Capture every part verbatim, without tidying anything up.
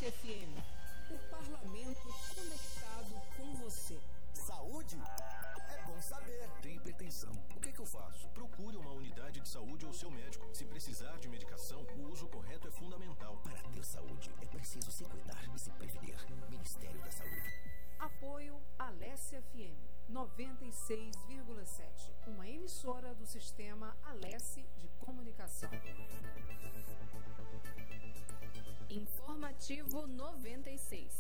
F M, o parlamento conectado com você. Saúde? É bom saber. Tem hipertensão. O que, que eu faço? Procure uma unidade de saúde ou seu médico. Se precisar de medicação, o uso correto é fundamental. Para ter saúde, é preciso se cuidar e se prevenir. Ministério da Saúde. Apoio Alesse F M noventa e seis vírgula sete, uma emissora do sistema Alesse de comunicação. Informativo noventa e seis.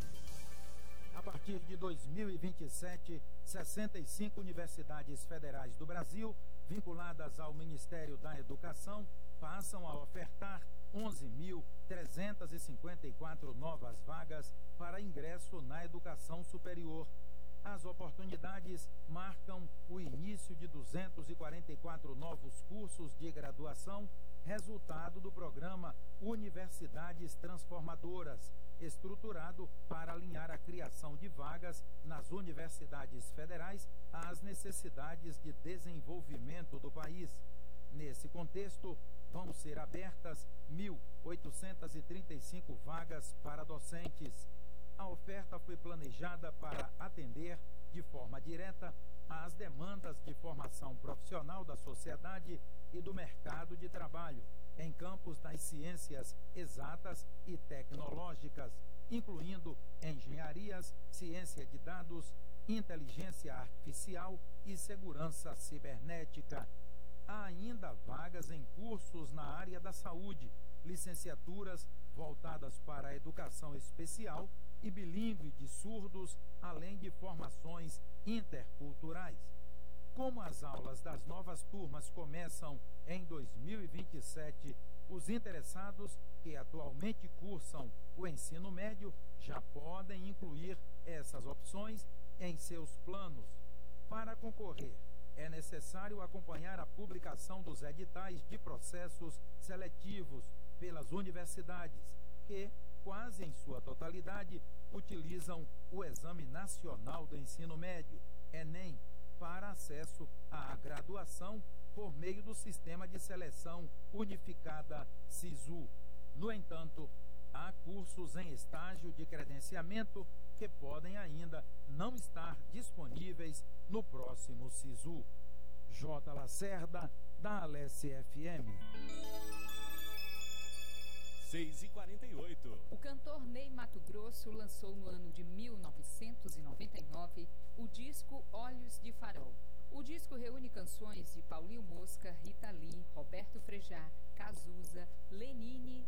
A partir de dois mil e vinte e sete, sessenta e cinco universidades federais do Brasil, vinculadas ao Ministério da Educação, passam a ofertar onze mil trezentas e cinquenta e quatro novas vagas para ingresso na educação superior. As oportunidades marcam o início de duzentos e quarenta e quatro novos cursos de graduação, resultado do programa Universidades Transformadoras, estruturado para alinhar a criação de vagas nas universidades federais às necessidades de desenvolvimento do país. Nesse contexto, vão ser abertas mil oitocentas e trinta e cinco vagas para docentes. A oferta foi planejada para atender de forma direta às demandas de formação profissional da sociedade e do mercado de trabalho, em campos das ciências exatas e tecnológicas, incluindo engenharias, ciência de dados, inteligência artificial e segurança cibernética. Há ainda vagas em cursos na área da saúde, licenciaturas voltadas para a educação especial e bilíngue de surdos, além de formações interculturais. Como as aulas das novas turmas começam em dois mil e vinte e sete, os interessados que atualmente cursam o ensino médio já podem incluir essas opções em seus planos. Para concorrer, é necessário acompanhar a publicação dos editais de processos seletivos pelas universidades, que, quase em sua totalidade, utilizam o Exame Nacional do Ensino Médio, Enem, para acesso à graduação por meio do Sistema de Seleção Unificada SISU. No entanto, há cursos em estágio de credenciamento que podem ainda não estar disponíveis no próximo SISU. J. Lacerda, da Alesse F M. seis e quarenta e oito. O cantor Ney Matogrosso lançou no ano de mil novecentos e noventa e nove o disco Olhos de Farol. O disco reúne canções de Paulinho Mosca, Rita Lee, Roberto Frejá, Cazuza, Lenine,